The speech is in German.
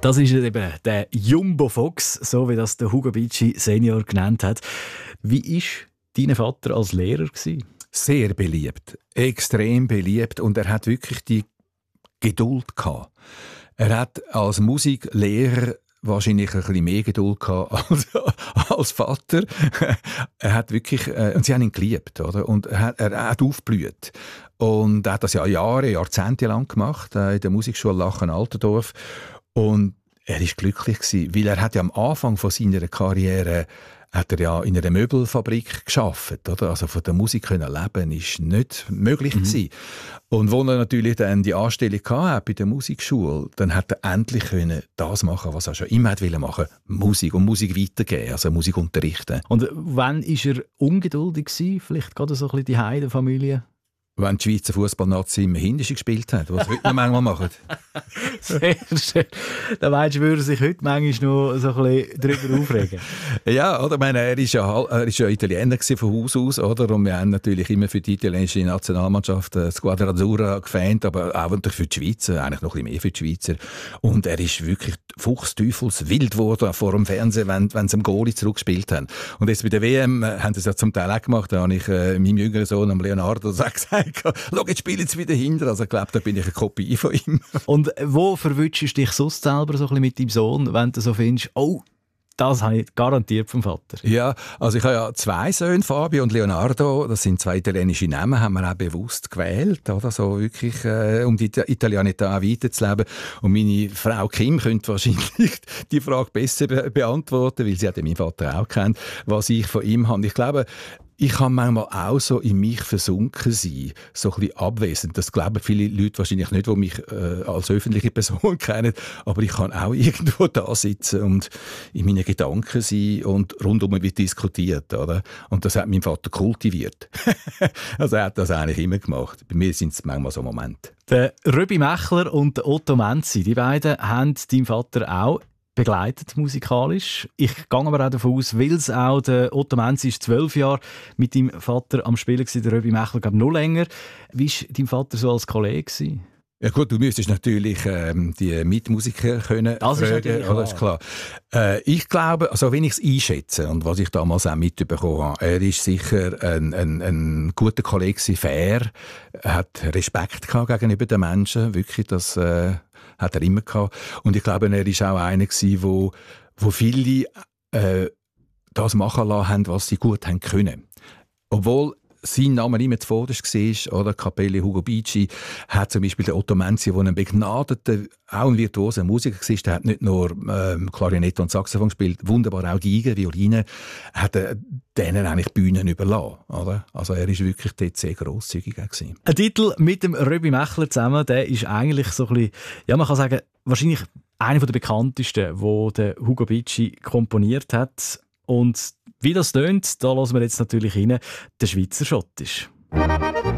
Das ist eben der Jumbo Fox, so wie das der Hugo Bicci Senior genannt hat. Wie war dein Vater als Lehrer? Sehr beliebt, extrem beliebt, und er hat wirklich die Geduld gehabt. Er hat als Musiklehrer wahrscheinlich ein bisschen mehr Geduld gehabt als Vater. Er hat wirklich, und sie haben ihn geliebt, oder? Und er hat aufgeblüht. Und er hat das ja Jahrzehnte lang gemacht, in der Musikschule Lachen-Altendorf. Und er war glücklich gewesen, weil er hat ja am Anfang von seiner Karriere hat er ja in einer Möbelfabrik gearbeitet, oder? Also von der Musik können leben ist nicht möglich gewesen. Und als er natürlich dann die Anstellung hatte bei der Musikschule, dann hat er endlich können das machen, was er schon immer wollte machen, Musik und Musik weitergeben, also Musik unterrichten. Und wann war er ungeduldig gewesen? Vielleicht gerade so ein bisschen die Heidenfamilie? Wenn die Schweizer Fußballnazi im Hindische gespielt hat, was sie heute noch manchmal machen. Sehr schön. Da meinst du, würde sich heute manchmal noch so ein bisschen darüber aufregen? Ja, oder? Ich meine, er ist ja Italiener von Haus aus, oder? Und wir haben natürlich immer für die italienische Nationalmannschaft Squadra Azzurra gefans, aber auch natürlich für die Schweizer, eigentlich noch ein bisschen mehr für die Schweizer. Und er ist wirklich fuchsteufelswild geworden vor dem Fernsehen, wenn sie im Goalie zurückgespielt haben. Und jetzt bei der WM haben sie es ja zum Teil auch gemacht. Da habe ich meinem jüngeren Sohn, Leonardo, gesagt, schau, jetzt spielen sie wieder hinter. Also ich glaube, da bin ich eine Kopie von ihm. Und wo verwünschst du dich sonst selber so ein bisschen mit deinem Sohn, wenn du so findest, oh, das habe ich garantiert vom Vater? Ja, also ich habe ja 2 Söhne, Fabio und Leonardo. Das sind 2 italienische Namen, haben wir auch bewusst gewählt, oder? So wirklich, um die Italianità weiterzuleben. Und meine Frau Kim könnte wahrscheinlich die Frage besser beantworten, weil sie hat ja meinen Vater auch kennt, was ich von ihm habe. Ich glaube, ich kann manchmal auch so in mich versunken sein, so ein bisschen abwesend. Das glauben viele Leute wahrscheinlich nicht, die mich als öffentliche Person kennen. Aber ich kann auch irgendwo da sitzen und in meinen Gedanken sein und rundum wird diskutiert, oder? Und das hat mein Vater kultiviert. Also er hat das eigentlich immer gemacht. Bei mir sind es manchmal so Momente. Der Röbi Mechler und der Otto Menzi, die beiden haben deinen Vater auch begleitet musikalisch. Ich gehe aber auch davon aus, weil es auch der Otto Menzi ist 12 Jahre mit deinem Vater am Spielen gewesen, der Röbi Mechler glaube noch länger. Wie war dein Vater so als Kollege gewesen? Ja gut, du müsstest natürlich die Mitmusiker können das fragen, ist das ist klar. Ich glaube, also wenn ich es einschätze und was ich damals auch mitbekommen habe, er ist sicher ein guter Kollege, fair, hat Respekt gehabt gegenüber den Menschen, wirklich, das hat er immer gehabt. Und ich glaube, er ist auch einer gewesen, wo viele das machen lassen haben, was sie gut haben können. Obwohl sein Name immer zuvorderst war, oder? Kapelle Hugo Bicci, hat zum Beispiel der Otto Menzi, der ein begnadeter, auch ein virtuoser Musiker war, der hat nicht nur Klarinette und Saxophon gespielt, wunderbar auch Geige, Violine, hat denen eigentlich Bühnen überlassen, oder? Also er war wirklich dort sehr grosszügig gewesen. Ein Titel mit dem Röbi Mechler zusammen, der ist eigentlich so ein bisschen, ja man kann sagen, wahrscheinlich einer der bekanntesten, den der Hugo Bicci komponiert hat. Und wie das tönt, da hören wir jetzt natürlich rein, der Schweizer Schottisch.